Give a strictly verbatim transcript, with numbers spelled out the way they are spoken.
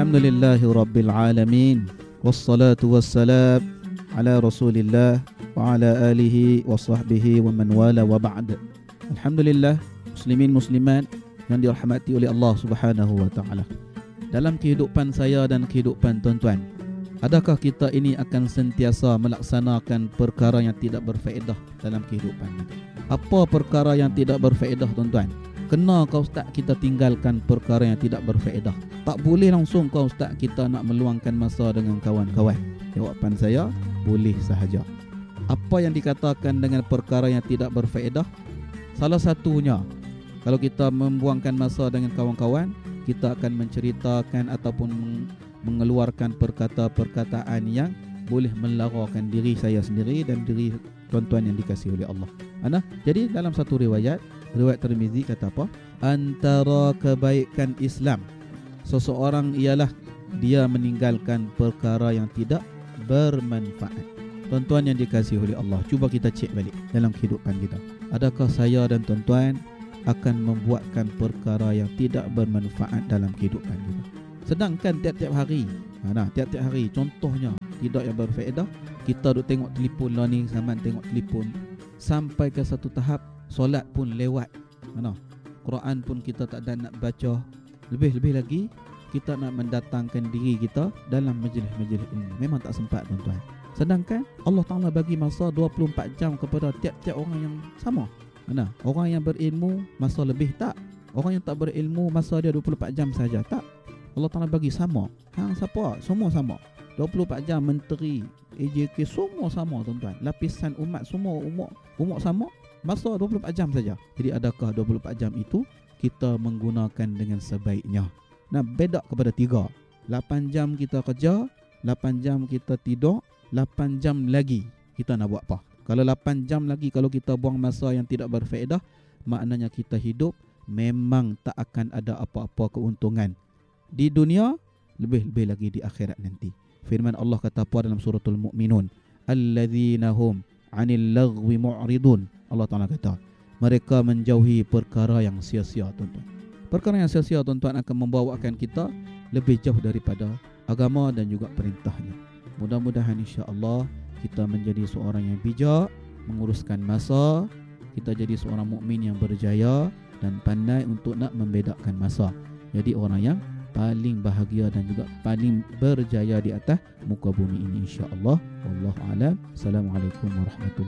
Alhamdulillahi Rabbil Alamin. Wassalatu wassalam ala Rasulillah wa ala alihi wa sahbihi wa man wala wa ba'd. Alhamdulillah, muslimin muslimat yang dirahmati oleh Allah Subhanahu wa taala. Dalam kehidupan saya dan kehidupan tuan-tuan, adakah kita ini akan sentiasa melaksanakan perkara yang tidak berfaedah dalam kehidupan kita? Apa perkara yang tidak berfaedah, tuan-tuan? Kena kau ustaz kita tinggalkan perkara yang tidak berfaedah. Tak boleh langsung kau ustaz kita nak meluangkan masa dengan kawan-kawan. Jawapan saya, boleh sahaja. Apa yang dikatakan dengan perkara yang tidak berfaedah? Salah satunya, kalau kita membuangkan masa dengan kawan-kawan, kita akan menceritakan ataupun mengeluarkan perkata-perkataan yang boleh melarakan diri saya sendiri dan diri tuan-tuan yang dikasihi oleh Allah. Ana, jadi dalam satu riwayat, riwayat Tirmizi kata apa? Antara kebaikan Islam seseorang ialah dia meninggalkan perkara yang tidak bermanfaat. Tuan-tuan yang dikasihi oleh Allah, cuba kita cek balik dalam kehidupan kita. Adakah saya dan tuan-tuan akan membuatkan perkara yang tidak bermanfaat dalam kehidupan kita? Sedangkan tiap-tiap hari, nah, tiap-tiap hari contohnya tidak yang berfaedah, kita duk tengok telefon lah ni, zaman tengok telefon sampai ke satu tahap solat pun lewat. Mana? Quran pun kita tak ada nak baca. Lebih-lebih lagi kita nak mendatangkan diri kita dalam majlis-majlis ini. Memang tak sempat, tuan-tuan. Sedangkan Allah Ta'ala bagi masa dua puluh empat jam kepada tiap-tiap orang yang sama. Mana? Orang yang berilmu masa lebih tak? Orang yang tak berilmu masa dia dua puluh empat jam saja tak? Allah Ta'ala bagi sama. Hang siapa? Semua sama. dua puluh empat jam menteri, A J K semua sama, tuan-tuan. Lapisan umat semua umur umur sama. Masa dua puluh empat jam saja. Jadi adakah dua puluh empat jam itu kita menggunakan dengan sebaiknya? Nah, beda kepada tiga. lapan jam kita kerja, lapan jam kita tidur, lapan jam lagi kita nak buat apa? Kalau lapan jam lagi kalau kita buang masa yang tidak berfaedah, maknanya kita hidup memang tak akan ada apa-apa keuntungan di dunia, lebih-lebih lagi di akhirat nanti. Firman Allah kata apa dalam suratul Mu'minun? Alladzina hum 'anil laghwi mu'ridun. Allah Ta'ala kata, mereka menjauhi perkara yang sia-sia, tuan-tuan. Perkara yang sia-sia, tuan-tuan, akan membawakan kita lebih jauh daripada agama dan juga perintahnya. Mudah-mudahan insya-Allah kita menjadi seorang yang bijak, menguruskan masa, kita jadi seorang mukmin yang berjaya dan pandai untuk nak membedakan masa. Jadi orang yang paling bahagia dan juga paling berjaya di atas muka bumi ini insya-Allah. Wallahu a'lam. Assalamualaikum warahmatullahi